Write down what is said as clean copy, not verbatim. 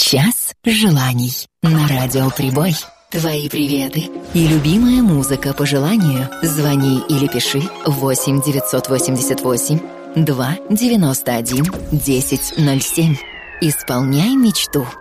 Час желаний на Радио Прибой. Твои приветы и любимая музыка по желанию. Звони или пиши 8 988 2 91 10 07. Исполняй мечту.